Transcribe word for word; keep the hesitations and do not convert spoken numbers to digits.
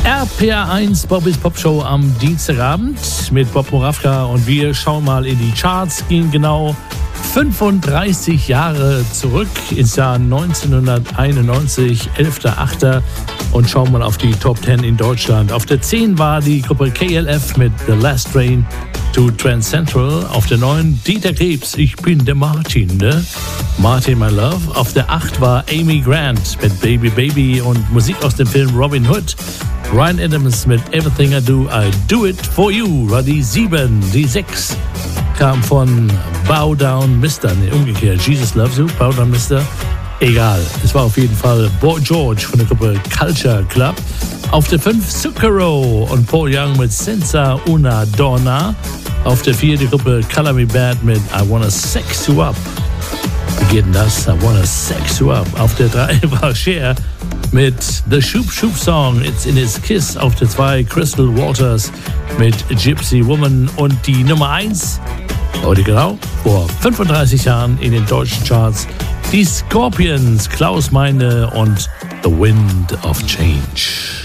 R P R eins Bobbys Popshow am Dienstagabend mit Bob Moravka und wir schauen mal in die Charts, gehen genau fünfunddreißig Jahre zurück ins Jahr neunzehnhunderteinundneunzig, elfter achter und schauen mal auf die Top zehn in Deutschland. Auf der zehn war die Gruppe K L F mit The Last Train to Trans Central. Auf der neun Dieter Krebs, ich bin der Martin, ne? Martin My Love. Auf der acht war Amy Grant mit Baby Baby und Musik aus dem Film Robin Hood. Ryan Adams mit Everything I Do, I Do It For You war die sieben. Die sechs kam von Bow Down Mister, ne, umgekehrt, Jesus Loves You, Bow Down Mister. Egal, es war auf jeden Fall Boy George von der Gruppe Culture Club. Auf der fünf Zucchero und Paul Young mit Senza Una Donna. Auf der vier die Gruppe Color Me Bad mit I Wanna Sex You Up. Wie geht denn das? I Wanna Sex You Up. Auf der drei war Cher mit The Shoop Shoop Song, It's in His Kiss. Auf der zwei Crystal Waters mit Gypsy Woman. Und die Nummer eins, heute genau, vor fünfunddreißig Jahren in den deutschen Charts, die Scorpions, Klaus Meine und The Wind of Change.